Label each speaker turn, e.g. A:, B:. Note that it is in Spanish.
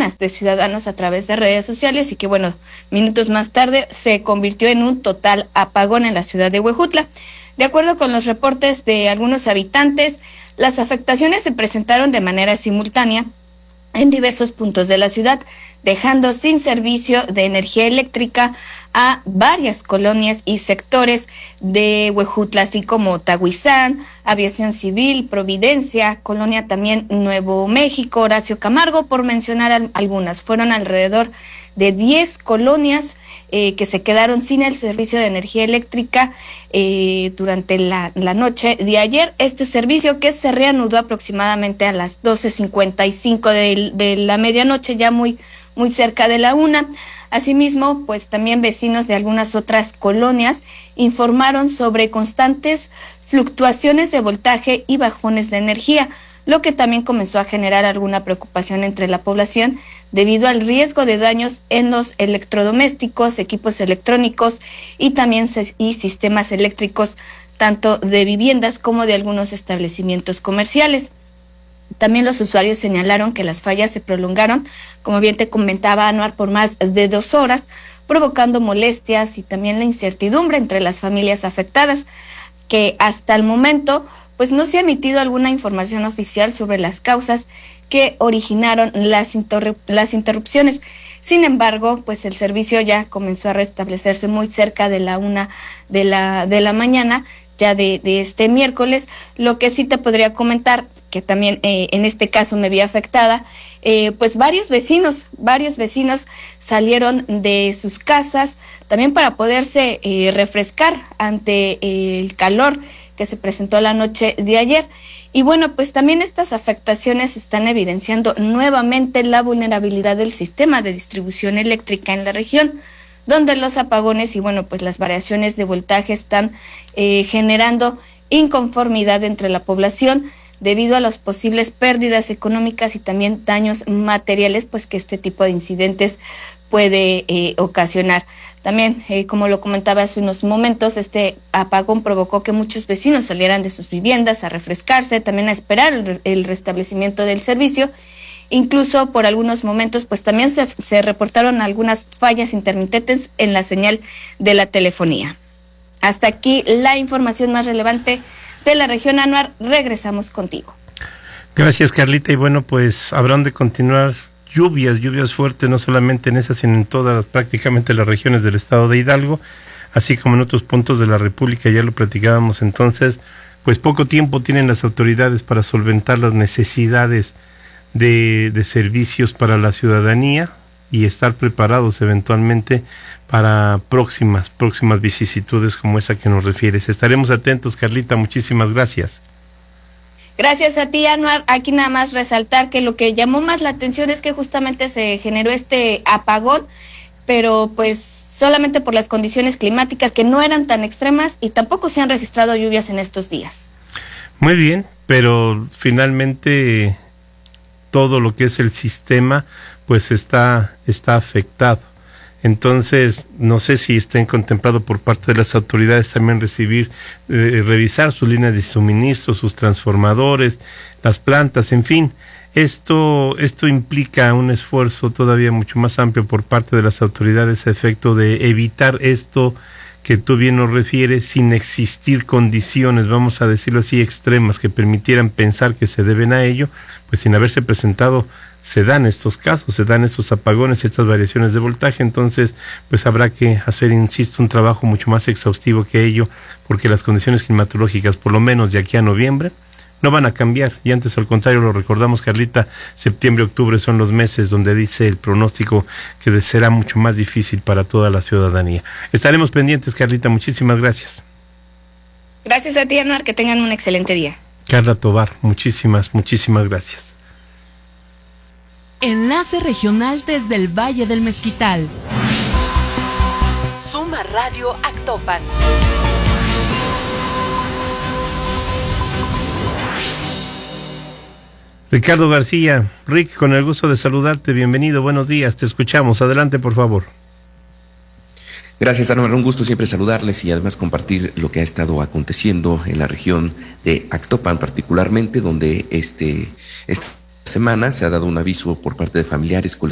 A: decenas de ciudadanos a través de redes sociales y que, bueno, minutos más tarde se convirtió en un total apagón en la ciudad de Huejutla. De acuerdo con los reportes de algunos habitantes, las afectaciones se presentaron de manera simultánea en diversos puntos de la ciudad, dejando sin servicio de energía eléctrica a varias colonias y sectores de Huejutla, así como Tahuizán, Aviación Civil, Providencia, Colonia también Nuevo México, Horacio Camargo, por mencionar algunas. Fueron alrededor de 10 colonias que se quedaron sin el servicio de energía eléctrica durante la noche de ayer. Este servicio que se reanudó aproximadamente a las 12:55 de la medianoche, ya muy cerca de la 1. Asimismo, pues también vecinos de algunas otras colonias informaron sobre constantes fluctuaciones de voltaje y bajones de energía, lo que también comenzó a generar alguna preocupación entre la población debido al riesgo de daños en los electrodomésticos, equipos electrónicos y también sistemas eléctricos, tanto de viviendas como de algunos establecimientos comerciales. También los usuarios señalaron que las fallas se prolongaron, como bien te comentaba, Anuar, por más de 2 horas, provocando molestias y también la incertidumbre entre las familias afectadas, que hasta el momento pues no se ha emitido alguna información oficial sobre las causas que originaron las interrupciones. Sin embargo, pues el servicio ya comenzó a restablecerse muy cerca de la 1 de la mañana, ya de este miércoles. Lo que sí te podría comentar, que también en este caso me vi afectada, pues varios vecinos salieron de sus casas también para poderse refrescar ante el calor que se presentó la noche de ayer. Y bueno, pues también estas afectaciones están evidenciando nuevamente la vulnerabilidad del sistema de distribución eléctrica en la región, donde los apagones y bueno, pues las variaciones de voltaje están generando inconformidad entre la población debido a las posibles pérdidas económicas y también daños materiales, pues que este tipo de incidentes puede ocasionar. También, como lo comentaba hace unos momentos, este apagón provocó que muchos vecinos salieran de sus viviendas a refrescarse, también a esperar el restablecimiento del servicio. Incluso por algunos momentos, pues también se reportaron algunas fallas intermitentes en la señal de la telefonía. Hasta aquí la información más relevante de la región. Anuar, regresamos contigo.
B: Gracias, Carlita. Y bueno, pues habrán de continuar lluvias fuertes, no solamente en esas, sino en todas prácticamente las regiones del estado de Hidalgo, así como en otros puntos de la República. Ya lo platicábamos. Entonces, pues poco tiempo tienen las autoridades para solventar las necesidades de servicios para la ciudadanía y estar preparados eventualmente para próximas vicisitudes como esa que nos refieres. Estaremos atentos, Carlita, muchísimas gracias.
A: Gracias a ti, Anuar. Aquí nada más resaltar que lo que llamó más la atención es que justamente se generó este apagón, pero pues solamente por las condiciones climáticas que no eran tan extremas y tampoco se han registrado lluvias en estos días. Muy bien, pero finalmente todo lo que es el sistema pues está afectado. Entonces, no sé si estén contemplado por parte de las autoridades también revisar sus líneas de suministro, sus transformadores, las plantas, en fin. Esto implica un esfuerzo todavía mucho más amplio por parte de las autoridades a efecto de evitar esto que tú bien nos refieres, sin existir condiciones, vamos a decirlo así, extremas que permitieran pensar que se deben a ello, pues sin haberse presentado se dan estos casos, se dan estos apagones, estas variaciones de voltaje. Entonces pues habrá que hacer, insisto, un trabajo mucho más exhaustivo que ello, porque las condiciones climatológicas, por lo menos de aquí a noviembre, no van a cambiar, y antes al contrario, lo recordamos, Carlita, septiembre, octubre son los meses donde dice el pronóstico que será mucho más difícil para toda la ciudadanía. Estaremos pendientes, Carlita, muchísimas gracias. Gracias a ti, Anuar, que tengan un excelente día. Carla Tobar, muchísimas gracias.
C: Enlace regional desde el Valle del Mezquital. Suma Radio Actopan.
B: Ricardo García, Rick, con el gusto de saludarte, bienvenido, buenos días, te escuchamos, adelante por favor.
D: Gracias, Anuar, un gusto siempre saludarles y además compartir lo que ha estado aconteciendo en la región de Actopan, particularmente donde esta semana se ha dado un aviso por parte de familiares,